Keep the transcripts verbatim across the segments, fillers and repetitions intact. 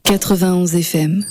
quatre-vingt-onze F M.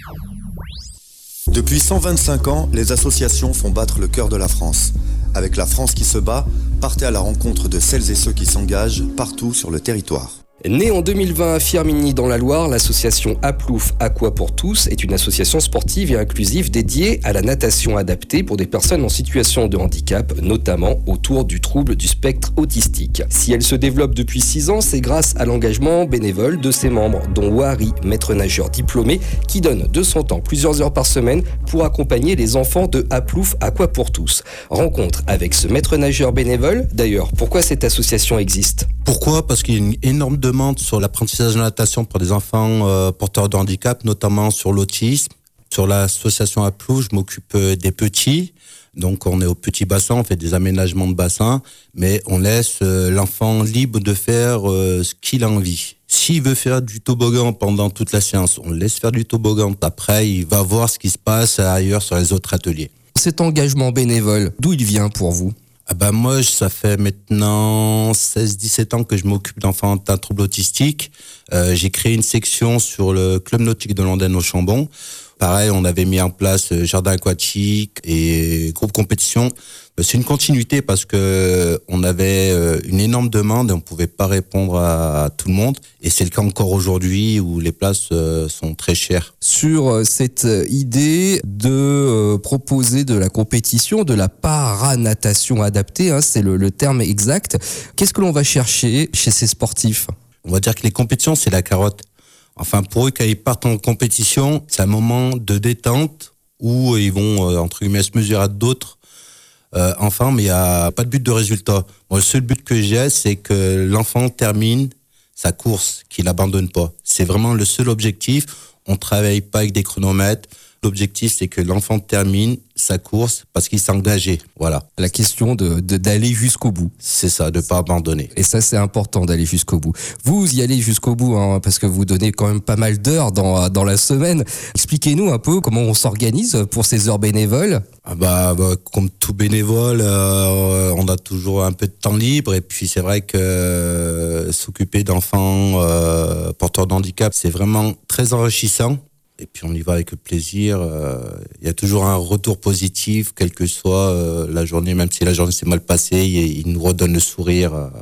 Depuis cent vingt-cinq ans, les associations font battre le cœur de la France. Avec La France qui se bat, partez à la rencontre de celles et ceux qui s'engagent partout sur le territoire. Née en deux mille vingt à Firminy dans la Loire, l'association Aplouf Aqua pour tous est une association sportive et inclusive dédiée à la natation adaptée pour des personnes en situation de handicap, notamment autour du trouble du spectre autistique. Si elle se développe depuis six ans, c'est grâce à l'engagement bénévole de ses membres, dont Wahari, maître nageur diplômé, qui donne de son temps plusieurs heures par semaine pour accompagner les enfants de Aplouf Aqua pour tous. Rencontre avec ce maître nageur bénévole. D'ailleurs, pourquoi cette association existe ? Pourquoi ? Parce qu'il y a une énorme demande sur l'apprentissage de la natation pour des enfants euh, porteurs de handicap, notamment sur l'autisme. Sur l'association Aplouf, je m'occupe euh, des petits. Donc on est au petit bassin, on fait des aménagements de bassin, mais on laisse euh, l'enfant libre de faire euh, ce qu'il a envie. S'il veut faire du toboggan pendant toute la séance, on le laisse faire du toboggan. Après, il va voir ce qui se passe ailleurs sur les autres ateliers. Cet engagement bénévole, d'où il vient pour vous ? Ah ben moi, ça fait maintenant seize dix-sept ans que je m'occupe d'enfants atteints de troubles autistiques. Euh, j'ai créé une section sur le club nautique de Landaine au Chambon. Pareil, on avait mis en place jardin aquatique et groupe compétition. C'est une continuité parce que on avait une énorme demande et on pouvait pas répondre à tout le monde. Et c'est le cas encore aujourd'hui où les places sont très chères. Sur cette idée de proposer de la compétition, de la paranatation adaptée, hein, c'est le, le terme exact. Qu'est-ce que l'on va chercher chez ces sportifs ? On va dire que les compétitions, c'est la carotte. Enfin, pour eux, quand ils partent en compétition, c'est un moment de détente où ils vont, euh, entre guillemets, se mesurer à d'autres euh, enfants, mais il n'y a pas de but de résultat. Moi, le seul but que j'ai, c'est que l'enfant termine sa course, qu'il n'abandonne pas. C'est vraiment le seul objectif. On ne travaille pas avec des chronomètres. L'objectif, c'est que l'enfant termine sa course parce qu'il s'est engagé. Voilà. La question de, de d'aller jusqu'au bout. C'est ça, de ne pas abandonner. Et ça, c'est important d'aller jusqu'au bout. Vous y allez jusqu'au bout, hein, parce que vous donnez quand même pas mal d'heures dans, dans la semaine. Expliquez-nous un peu comment on s'organise pour ces heures bénévoles. Ah bah, bah, comme tout bénévole, euh, on a toujours un peu de temps libre. Et puis, c'est vrai que euh, s'occuper d'enfants euh, porteurs de handicap, c'est vraiment très enrichissant. Et puis on y va avec plaisir. Il euh, y a toujours un retour positif, quelle que soit euh, la journée, même si la journée s'est mal passée, il, il nous redonne le sourire. Euh,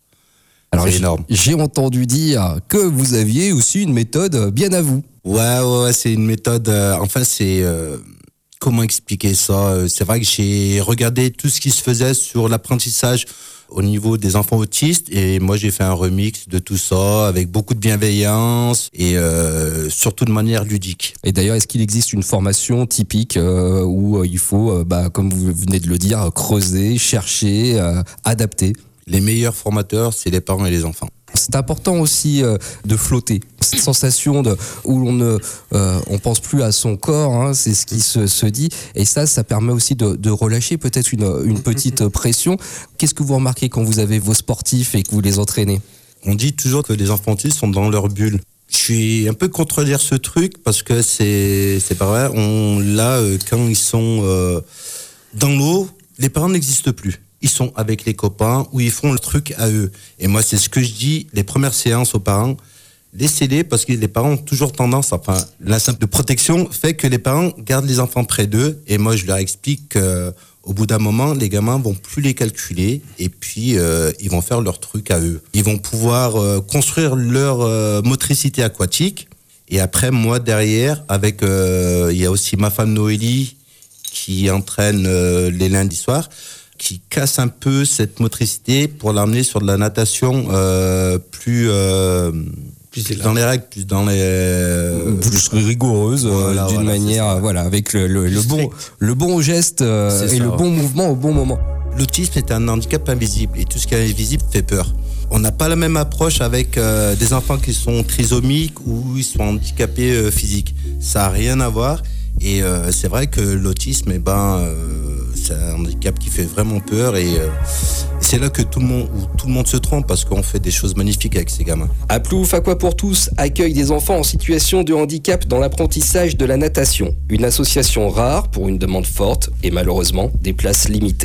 Alors c'est j'ai, énorme. J'ai entendu dire que vous aviez aussi une méthode bien à vous. Ouais, ouais, ouais c'est une méthode. Euh, enfin, c'est euh, comment expliquer ça ? C'est vrai que j'ai regardé tout ce qui se faisait sur l'apprentissage au niveau des enfants autistes et moi j'ai fait un remix de tout ça avec beaucoup de bienveillance et euh, surtout de manière ludique. Et d'ailleurs, est-ce qu'il existe une formation typique euh, où il faut, euh, bah, comme vous venez de le dire, creuser, chercher, euh, adapter ? Les meilleurs formateurs, c'est les parents et les enfants. C'est important aussi euh, de flotter. Cette sensation de, où on ne euh, on pense plus à son corps, hein, c'est ce qui se, se dit. Et ça, ça permet aussi de, de relâcher peut-être une, une petite pression. Qu'est-ce que vous remarquez quand vous avez vos sportifs et que vous les entraînez ? On dit toujours que les enfants autistes sont dans leur bulle. Je suis un peu contredire ce truc parce que c'est, c'est pas vrai. On, là, euh, quand ils sont euh, dans l'eau, les parents n'existent plus. Ils sont avec les copains ou ils font le truc à eux. Et moi, c'est ce que je dis, les premières séances aux parents, laissez-les parce que les parents ont toujours tendance, enfin, l'instinct de protection fait que les parents gardent les enfants près d'eux. Et moi, je leur explique qu'au bout d'un moment, les gamins vont plus les calculer et puis euh, ils vont faire leur truc à eux. Ils vont pouvoir euh, construire leur euh, motricité aquatique. Et après, moi, derrière, avec, euh, il y a aussi ma femme Noélie qui entraîne euh, les lundis soirs, qui casse un peu cette motricité pour l'amener sur de la natation euh, plus, euh, plus dans les règles, plus dans les euh, plus rigoureuse, voilà, d'une voilà, manière, voilà, avec le, le, le bon, le bon geste euh, et ça, le ouais. bon mouvement au bon moment. L'autisme est un handicap invisible et tout ce qui est invisible fait peur. On n'a pas la même approche avec euh, des enfants qui sont trisomiques ou ils sont handicapés euh, physiques. Ça n'a rien à voir. Et euh, c'est vrai que l'autisme, eh ben, euh, c'est un handicap qui fait vraiment peur et euh, c'est là que tout le monde, où tout le monde se trompe parce qu'on fait des choses magnifiques avec ces gamins. Aplouf Aqua pour tous accueille des enfants en situation de handicap dans l'apprentissage de la natation. Une association rare pour une demande forte et malheureusement des places limitées.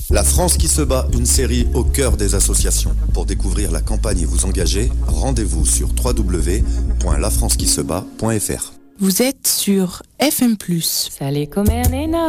La France qui se bat, une série au cœur des associations. Pour découvrir la campagne et vous engager, rendez-vous sur w w w point la france qui se bat point f r. Vous êtes sur F M plus. Sale come nena.